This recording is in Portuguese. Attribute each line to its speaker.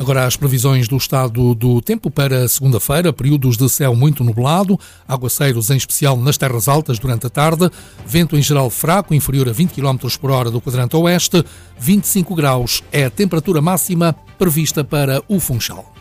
Speaker 1: Agora as previsões do estado do tempo para segunda-feira, períodos de céu muito nublado, aguaceiros em especial nas terras altas durante a tarde, vento em geral fraco, inferior a 20 km por hora do quadrante oeste, 25 graus é a temperatura máxima prevista para o Funchal.